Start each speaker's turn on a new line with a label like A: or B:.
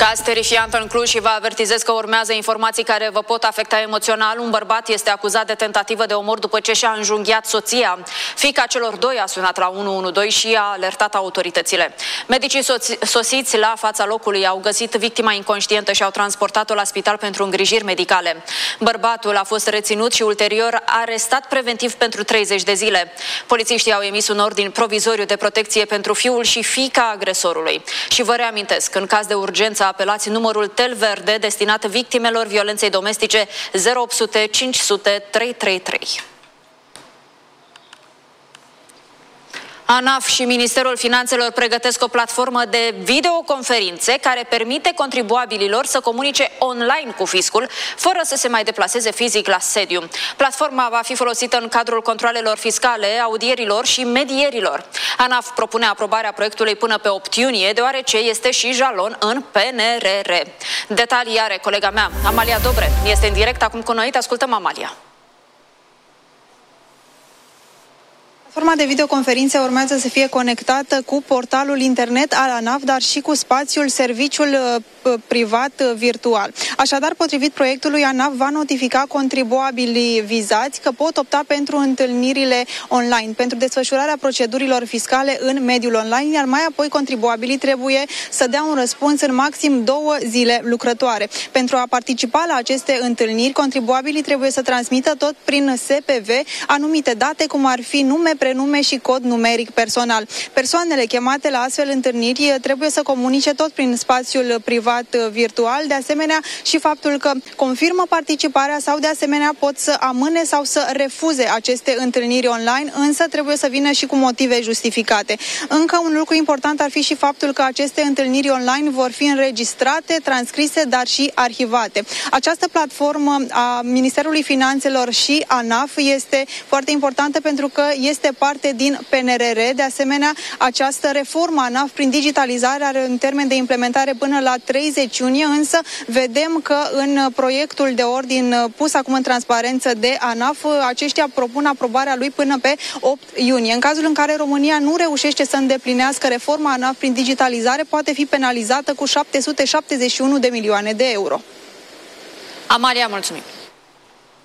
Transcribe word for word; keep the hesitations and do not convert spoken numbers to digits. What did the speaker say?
A: Caz terifiant în Cluj și vă avertizez că urmează informații care vă pot afecta emoțional. Un bărbat este acuzat de tentativă de omor după ce și-a înjunghiat soția. Fiica celor doi a sunat la unu unu doi și a alertat autoritățile. Medicii sosiți la fața locului au găsit victima inconștientă și au transportat-o la spital pentru îngrijiri medicale. Bărbatul a fost reținut și ulterior arestat preventiv pentru treizeci de zile. Polițiștii au emis un ordin provizoriu de protecție pentru fiul și fiica agresorului. Și vă reamintesc, în caz de urgență apelați numărul tel verde destinat victimelor violenței domestice zero opt sute cinci sute trei trei trei. ANAF și Ministerul Finanțelor pregătesc o platformă de videoconferințe care permite contribuabililor să comunice online cu fiscul, fără să se mai deplaseze fizic la sediu. Platforma va fi folosită în cadrul controalelor fiscale, audierilor și medierilor. ANAF propune aprobarea proiectului până pe opt iunie, deoarece este și jalon în P N R R. Detalii are colega mea, Amalia Dobre. Este în direct acum cu noi. Te ascultăm, Amalia.
B: Platforma de videoconferințe urmează să fie conectată cu portalul internet al ANAF, dar și cu spațiul serviciul privat virtual. Așadar, potrivit proiectului, ANAF va notifica contribuabilii vizați că pot opta pentru întâlnirile online, pentru desfășurarea procedurilor fiscale în mediul online, iar mai apoi contribuabilii trebuie să dea un răspuns în maxim două zile lucrătoare. Pentru a participa la aceste întâlniri, contribuabilii trebuie să transmită tot prin S P V anumite date, cum ar fi nume, prenume și cod numeric personal. Persoanele chemate la astfel întâlniri trebuie să comunice tot prin spațiul privat virtual, de asemenea și faptul că confirmă participarea sau de asemenea pot să amâne sau să refuze aceste întâlniri online, însă trebuie să vină și cu motive justificate. Încă un lucru important ar fi și faptul că aceste întâlniri online vor fi înregistrate, transcrise, dar și arhivate. Această platformă a Ministerului Finanțelor și ANAF este foarte importantă pentru că este parte din P N R R. De asemenea, această reformă ANAF prin digitalizare are un termen de implementare până la treizeci iunie, însă vedem că în proiectul de ordin pus acum în transparență de ANAF, aceștia propun aprobarea lui până pe opt iunie. În cazul în care România nu reușește să îndeplinească reforma ANAF prin digitalizare, poate fi penalizată cu șapte sute șaptezeci și unu de milioane de euro.
A: Amalia, mulțumim!